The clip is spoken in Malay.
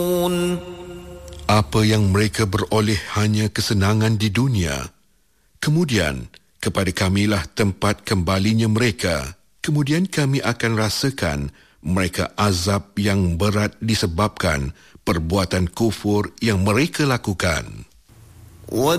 Apa yang mereka beroleh hanya kesenangan di dunia. Kemudian, kepada kamilah tempat kembalinya mereka. Kemudian kami akan rasakan mereka azab yang berat disebabkan perbuatan kufur yang mereka lakukan.